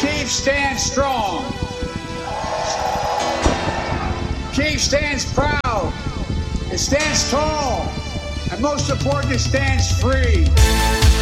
Kyiv stands strong. Kyiv stands proud. It stands tall. And most important, it stands free.